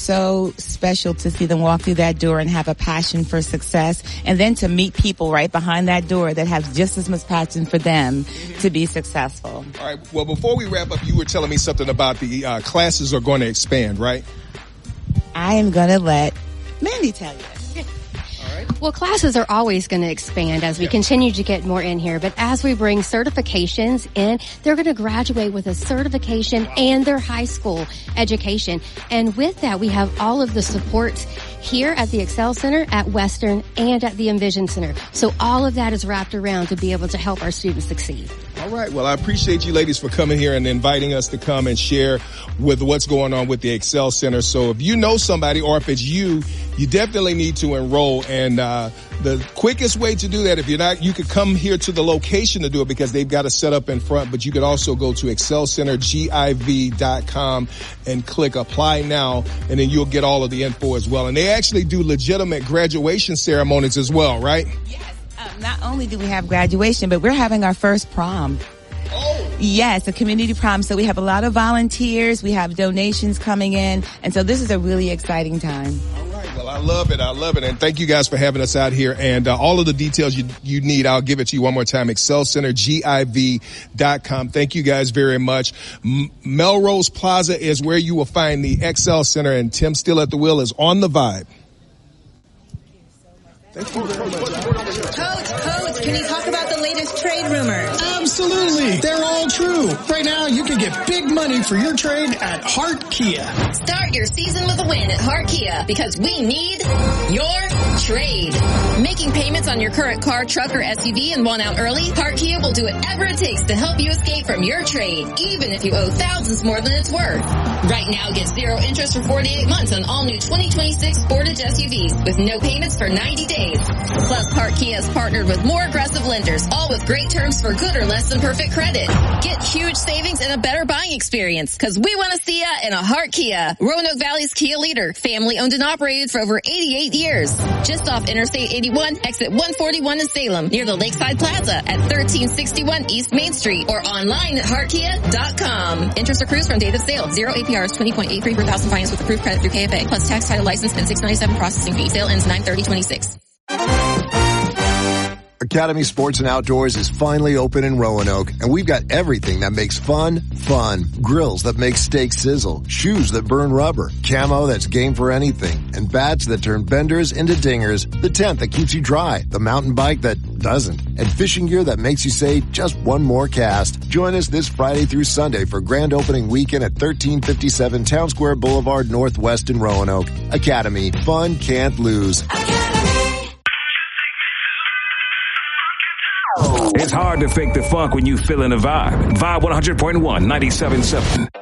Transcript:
so special to see them walk through that door and have a passion for success, and then to meet people right behind that door that have just as much passion for them to be successful. All right. Well, before we wrap up, you were telling me something about the classes are going to expand, right? I am going to let Mandy tell you. Well, classes are always going to expand as we continue to get more in here. But as we bring certifications in, they're going to graduate with a certification and their high school education. And with that, we have all of the supports here at the Excel Center, at Western, and at the Envision Center. So all of that is wrapped around to be able to help our students succeed. All right. Well, I appreciate you ladies for coming here and inviting us to come and share with what's going on with the Excel Center. So if you know somebody, or if it's you definitely need to enroll. And the quickest way to do that, if you're not, you could come here to the location to do it because they've got it set up in front. But you could also go to excelcentergiv.com and click apply now, and then you'll get all of the info as well. And they actually do legitimate graduation ceremonies as well, right? Yes. Not only do we have graduation, but we're having our first prom. Oh. Yes, a community prom. So we have a lot of volunteers. We have donations coming in. And so this is a really exciting time. All right. Well, I love it. And thank you guys for having us out here. And all of the details you need, I'll give it to you one more time. excelcentergiv.com. Thank you guys very much. Melrose Plaza is where you will find the Excel Center, and Tim Still at the Wheel is on the Vibe. Thank you very much. Coach, can you talk about the latest trade rumors? Absolutely. They're all true. Right now, you can get big money for your trade at Hart Kia. Start your season with a win at Hart Kia, because we need your trade. Making payments on your current car, truck, or SUV and want out early? Hart Kia will do whatever it takes to help you escape from your trade, even if you owe thousands more than it's worth. Right now, get 0 interest for 48 months on all new 2026 Sportage SUVs with no payments for 90 days. Plus, Hart Kia has partnered with more aggressive lenders, all with great terms for good or less than perfect credit. Get huge savings and a better buying experience, because we want to see ya in a Hart Kia. Roanoke Valley's Kia leader, family owned and operated for over 88 years. Just off Interstate 81, exit 141 in Salem, near the Lakeside Plaza at 1361 East Main Street, or online at heartkia.com. Interest accrues from date of sale. 0 APR is 20.83 per thousand finance with approved credit through KFA, plus tax, title, license, and $697 processing fee. Sale ends 9/30/26. Academy Sports and Outdoors is finally open in Roanoke, and we've got everything that makes fun. Grills that make steaks sizzle, shoes that burn rubber, camo that's game for anything, and bats that turn benders into dingers, the tent that keeps you dry, the mountain bike that doesn't, and fishing gear that makes you say just one more cast. Join us this Friday through Sunday for grand opening weekend at 1357 Town Square Boulevard Northwest in Roanoke. Academy, fun can't lose. It's hard to fake the funk when you feel in a vibe. Vibe 100.1, 97.7.